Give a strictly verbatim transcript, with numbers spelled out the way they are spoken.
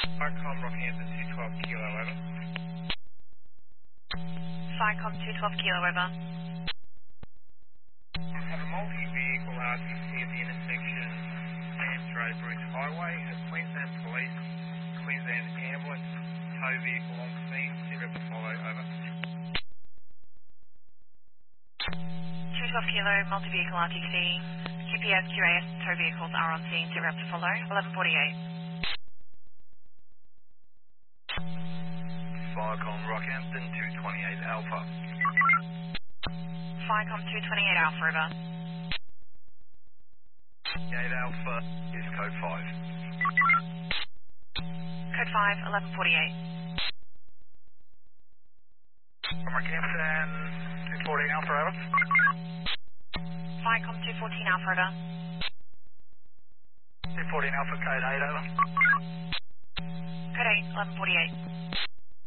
Ficom Rockhampton two twelve Kilo over. Ficom two twelve Kilo over. I have a multi-vehicle R T C at the intersection and Draybridge Highway. Has Queensland Police, Queensland Ambulance, tow vehicle on scene. Zero to follow over. two twelve Kilo, multi-vehicle R T C. G P S, Q A S, tow vehicles are on scene. Zero to follow. eleven forty-eight. Ficom Rockhampton two twenty-eight Alpha. Ficom two twenty-eight Alpha over. eight Alpha is code five. Code five, eleven forty-eight. From Rockhampton two fourteen Alpha over. Ficom two fourteen Alpha over. two fourteen Alpha code eight over. Code eight, eleven forty-eight.